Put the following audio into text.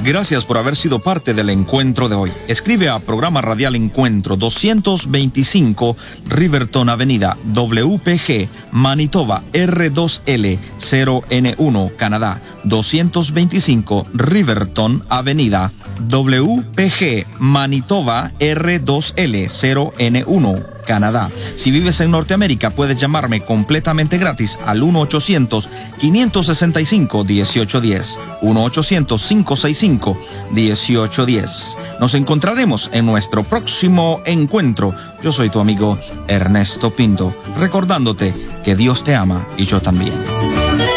Gracias por haber sido parte del encuentro de hoy. Escribe a Programa Radial Encuentro 225 Riverton Avenida, WPG, Manitoba, R2L 0N1, Canadá. 225 Riverton Avenida, WPG, Manitoba, R2L 0N1, Canadá. Si vives en Norteamérica, puedes llamarme completamente gratis al 1-800-565-1810. 1-800-565-1810. Nos encontraremos en nuestro próximo encuentro. Yo soy tu amigo Ernesto Pinto, recordándote que Dios te ama y yo también.